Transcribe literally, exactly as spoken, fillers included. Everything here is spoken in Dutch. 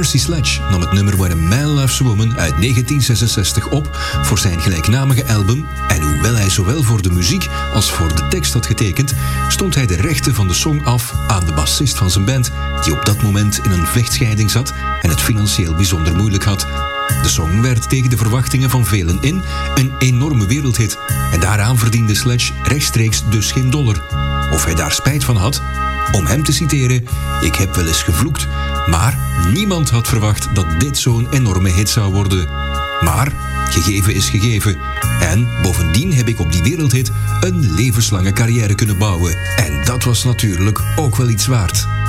Percy Sledge nam het nummer When a Man Loves a Woman uit negentien zesenzestig op voor zijn gelijknamige album en hoewel hij zowel voor de muziek als voor de tekst had getekend, stond hij de rechten van de song af aan de bassist van zijn band, die op dat moment in een vechtscheiding zat en het financieel bijzonder moeilijk had. De song werd tegen de verwachtingen van velen in een enorme wereldhit en daaraan verdiende Sledge rechtstreeks dus geen dollar. Of hij daar spijt van had? Om hem te citeren, ik heb wel eens gevloekt, maar niemand had verwacht dat dit zo'n enorme hit zou worden. Maar gegeven is gegeven. En bovendien heb ik op die wereldhit een levenslange carrière kunnen bouwen. En dat was natuurlijk ook wel iets waard.